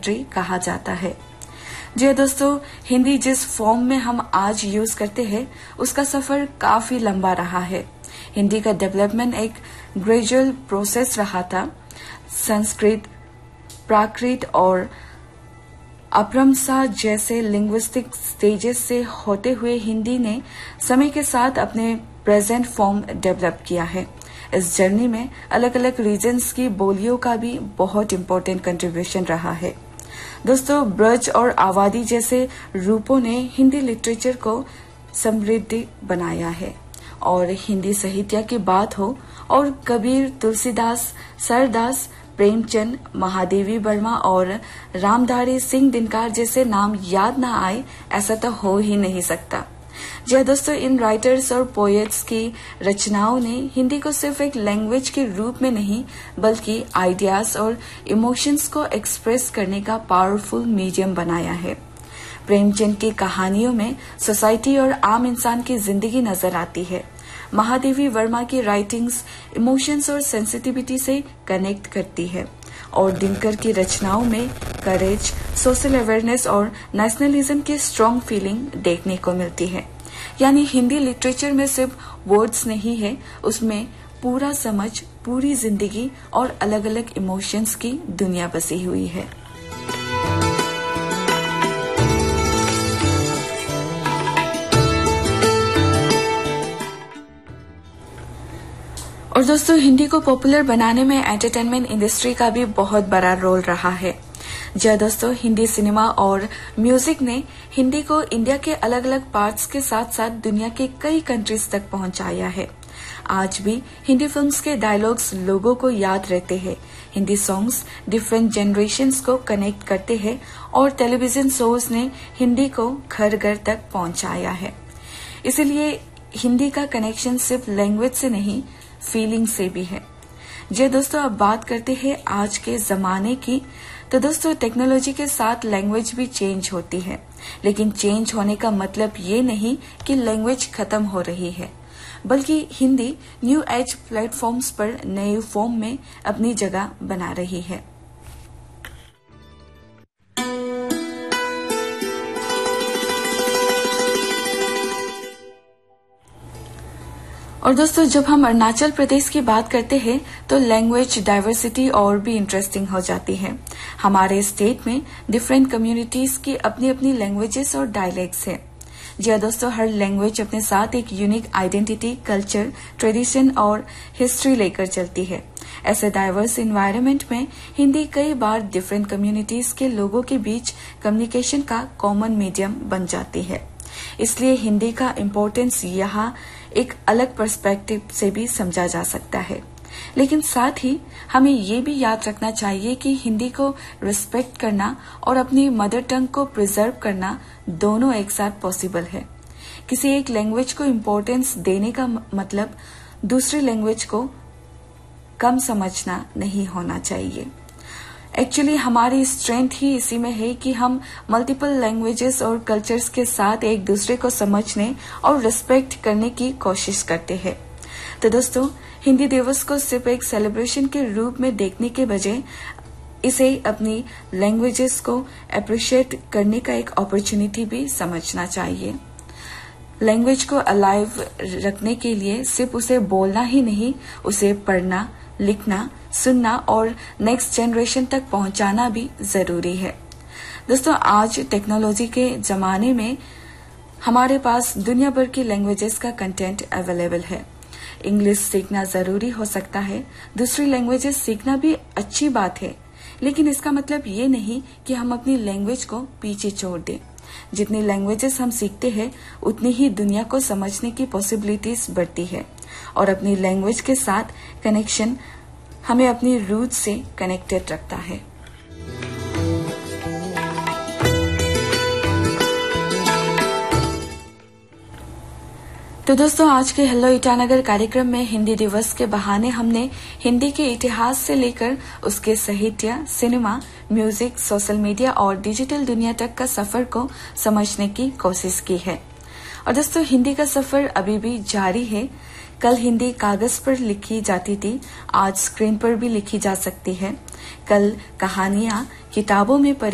History कहा जाता है। जी दोस्तों, हिंदी जिस फॉर्म में हम आज यूज करते हैं उसका सफर काफी लंबा रहा है। हिंदी का डेवलपमेंट एक ग्रेजुअल प्रोसेस रहा था। संस्कृत, प्राकृत और अपभ्रंश जैसे लिंग्विस्टिक स्टेजेस से होते हुए हिंदी ने समय के साथ अपने प्रेजेंट फॉर्म डेवलप किया है। इस जर्नी में अलग अलग रीजन्स की बोलियों का भी बहुत इम्पोर्टेंट कंट्रीब्यूशन रहा है। दोस्तों, ब्रज और आवादी जैसे रूपों ने हिंदी लिटरेचर को समृद्ध बनाया है। और हिंदी साहित्य की बात हो और कबीर, तुलसीदास, सरदास, प्रेमचंद, महादेवी वर्मा और रामधारी सिंह दिनकर जैसे नाम याद ना आए ऐसा तो हो ही नहीं सकता। जी दोस्तों, इन राइटर्स और पोएट्स की रचनाओं ने हिंदी को सिर्फ एक लैंग्वेज के रूप में नहीं बल्कि आइडियाज और इमोशंस को एक्सप्रेस करने का पावरफुल मीडियम बनाया है। प्रेमचंद की कहानियों में सोसाइटी और आम इंसान की जिंदगी नजर आती है। महादेवी वर्मा की राइटिंग्स इमोशंस और सेंसिटिविटी से कनेक्ट करती है और दिनकर की रचनाओं में करेज, सोशल अवेयरनेस और नेशनलिज्म की स्ट्रॉन्ग फीलिंग देखने को मिलती है। यानी हिंदी लिटरेचर में सिर्फ वर्ड्स नहीं है, उसमें पूरा समझ, पूरी जिंदगी और अलग अलग इमोशंस की दुनिया बसी हुई है। और दोस्तों, हिंदी को पॉपुलर बनाने में एंटरटेनमेंट इंडस्ट्री का भी बहुत बड़ा रोल रहा है। जी दोस्तों, हिंदी सिनेमा और म्यूजिक ने हिंदी को इंडिया के अलग अलग पार्ट्स के साथ साथ दुनिया के कई कंट्रीज तक पहुंचाया है। आज भी हिंदी फिल्म्स के डायलॉग्स लोगों को याद रहते हैं। हिंदी सॉन्ग्स डिफरेंट जनरेशन्स को कनेक्ट करते हैं और टेलीविजन शोज ने हिंदी को घर घर तक पहुंचाया है। इसलिए हिंदी का कनेक्शन सिर्फ लैंग्वेज से नहीं, फीलिंग से भी है। जी दोस्तों, अब बात करते हैं आज के जमाने की। तो दोस्तों, टेक्नोलॉजी के साथ लैंग्वेज भी चेंज होती है, लेकिन चेंज होने का मतलब ये नहीं कि लैंग्वेज खत्म हो रही है, बल्कि हिंदी न्यू एज प्लेटफॉर्म्स पर नए फॉर्म में अपनी जगह बना रही है। और दोस्तों, जब हम अरुणाचल प्रदेश की बात करते हैं तो लैंग्वेज डाइवर्सिटी और भी इंटरेस्टिंग हो जाती है। हमारे स्टेट में डिफरेंट कम्युनिटीज की अपनी अपनी लैंग्वेजेस और डायलेक्ट्स है। जी हाँ दोस्तों, हर लैंग्वेज अपने साथ एक यूनिक आइडेंटिटी, कल्चर, ट्रेडिशन और हिस्ट्री लेकर चलती है। ऐसे डाइवर्स इन्वायरमेंट में हिंदी कई बार डिफरेंट कम्युनिटीज के लोगों के बीच कम्युनिकेशन का कॉमन मीडियम बन जाती है। इसलिए हिंदी का इम्पोर्टेंस यहाँ एक अलग पर्सपेक्टिव से भी समझा जा सकता है। लेकिन साथ ही हमें ये भी याद रखना चाहिए कि हिंदी को रिस्पेक्ट करना और अपनी मदर टंग को प्रिजर्व करना दोनों एक साथ पॉसिबल है। किसी एक लैंग्वेज को इम्पोर्टेंस देने का मतलब दूसरी लैंग्वेज को कम समझना नहीं होना चाहिए। एक्चुअली हमारी स्ट्रेंथ ही इसी में है कि हम मल्टीपल लैंग्वेजेस और कल्चर्स के साथ एक दूसरे को समझने और रिस्पेक्ट करने की कोशिश करते हैं। तो दोस्तों, हिंदी दिवस को सिर्फ एक सेलिब्रेशन के रूप में देखने के बजाय इसे अपनी लैंग्वेजेस को अप्रिशिएट करने का एक अपॉर्चुनिटी भी समझना चाहिए। लैंग्वेज को अलाइव रखने के लिए सिर्फ उसे बोलना ही नहीं, उसे पढ़ना, लिखना, सुनना और नेक्स्ट जनरेशन तक पहुंचाना भी जरूरी है। दोस्तों, आज टेक्नोलॉजी के जमाने में हमारे पास दुनिया भर की लैंग्वेजेस का कंटेंट अवेलेबल है। इंग्लिश सीखना जरूरी हो सकता है, दूसरी लैंग्वेजेस सीखना भी अच्छी बात है, लेकिन इसका मतलब ये नहीं कि हम अपनी लैंग्वेज को पीछे छोड़ दें। जितनी लैंग्वेजेस हम सीखते हैं उतनी ही दुनिया को समझने की पॉसिबिलिटीज बढ़ती है और अपनी लैंग्वेज के साथ कनेक्शन हमें अपनी रूट से कनेक्टेड रखता है। तो दोस्तों, आज के हेलो ईटानगर कार्यक्रम में हिंदी दिवस के बहाने हमने हिंदी के इतिहास से लेकर उसके साहित्य, सिनेमा, म्यूजिक, सोशल मीडिया और डिजिटल दुनिया तक का सफर को समझने की कोशिश की है। और दोस्तों, हिंदी का सफर अभी भी जारी है। कल हिंदी कागज पर लिखी जाती थी, आज स्क्रीन पर भी लिखी जा सकती है। कल कहानियां किताबों में